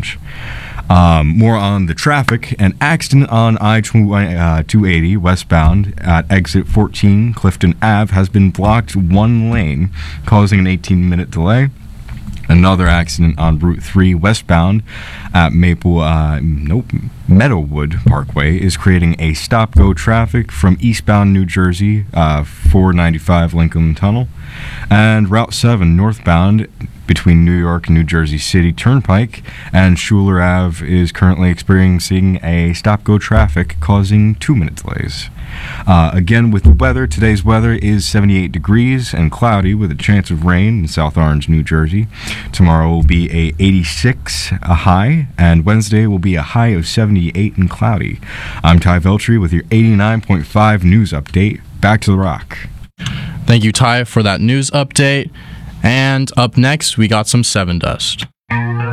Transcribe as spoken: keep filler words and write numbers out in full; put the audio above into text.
Orange. Um, more on the traffic. An accident on I two eighty westbound at exit fourteen Clifton Ave has been blocked one lane, causing an eighteen minute delay. Another accident on Route three westbound at Maple, uh, nope, Meadowwood Parkway is creating a stop-go traffic from eastbound New Jersey, uh, four ninety-five Lincoln Tunnel, and Route seven northbound between New York and New Jersey City Turnpike and Schuler Ave is currently experiencing a stop-go traffic causing two-minute delays. Uh, again, with the weather, today's weather is seventy-eight degrees and cloudy with a chance of rain in South Orange, New Jersey. Tomorrow will be a eighty-six, a high, and Wednesday will be a high of seventy-eight and cloudy. I'm Ty Veltri with your eighty-nine point five news update. Back to the rock. Thank you, Ty, for that news update. And up next, we got some Seven Dust.